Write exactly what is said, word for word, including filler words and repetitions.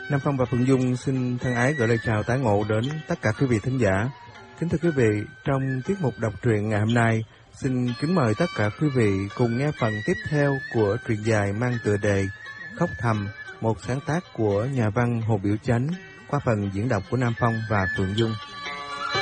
Nam Phong và Phượng Dung xin thân ái gửi lời chào tái ngộ đến tất cả quý vị thính giả. Kính thưa quý vị, trong tiết mục đọc truyện ngày hôm nay, xin kính mời tất cả quý vị cùng nghe phần tiếp theo của truyện dài mang tựa đề Khóc Thầm, một sáng tác của nhà văn Hồ Biểu Chánh, qua phần diễn đọc của Nam Phong và Phượng Dung.